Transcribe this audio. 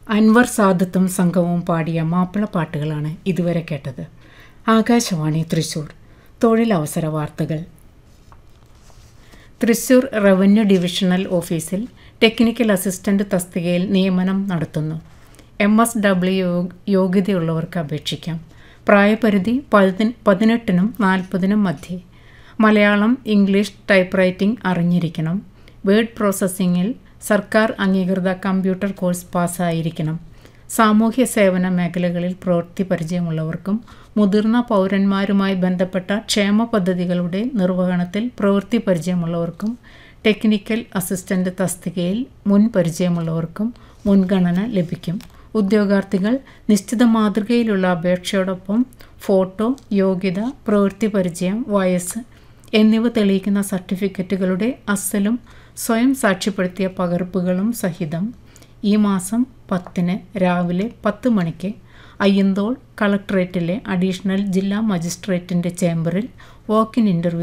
അൻവർ സാദത്തും സംഘവും പാടിയ മാപ്പിളപ്പാട്ടുകളാണ് ഇതുവരെ കേട്ടത്. ആകാശവാണി തൃശൂർ. തൊഴിലവസര വാർത്തകൾ. തൃശൂർ റവന്യൂ ഡിവിഷണൽ ഓഫീസിൽ ടെക്നിക്കൽ അസിസ്റ്റന്റ് തസ്തികയിൽ നിയമനം നടത്തുന്നു. MSW യോഗ്യതയുള്ളവർക്ക് അപേക്ഷിക്കാം. പ്രായപരിധി 18-നും 40-നും മധ്യേ. മലയാളം, ഇംഗ്ലീഷ് ടൈപ്പ് റൈറ്റിംഗ് അറിഞ്ഞിരിക്കണം. വേർഡ് പ്രോസസ്സിങ്ങിൽ സർക്കാർ അംഗീകൃത കമ്പ്യൂട്ടർ കോഴ്സ് പാസ്സായിരിക്കണം. സാമൂഹ്യ സേവന മേഖലകളിൽ പ്രവൃത്തി പരിചയമുള്ളവർക്കും മുതിർന്ന പൗരന്മാരുമായി ബന്ധപ്പെട്ട ക്ഷേമ പദ്ധതികളുടെ നിർവഹണത്തിൽ പ്രവൃത്തി പരിചയമുള്ളവർക്കും ടെക്നിക്കൽ അസിസ്റ്റന്റ് തസ്തികയിൽ മുൻ പരിചയമുള്ളവർക്കും മുൻഗണന ലഭിക്കും. ഉദ്യോഗാർത്ഥികൾ നിശ്ചിത മാതൃകയിലുള്ള അപേക്ഷയോടൊപ്പം ഫോട്ടോ, യോഗ്യത, പ്രവൃത്തി പരിചയം, വയസ്സ് എന്നിവ തെളിയിക്കുന്ന സർട്ടിഫിക്കറ്റുകളുടെ അസലും സ്വയം സാക്ഷ്യപ്പെടുത്തിയ പകർപ്പുകളും സഹിതം ഈ മാസം 10-ന് രാവിലെ 10 മണിക്ക് അയ്യന്തോൾ കളക്ടറേറ്റിലെ അഡീഷണൽ ജില്ലാ മജിസ്ട്രേറ്റിൻ്റെ ചേംബറിൽ വാക്ക് ഇൻ ഇൻ്റർവ്യൂ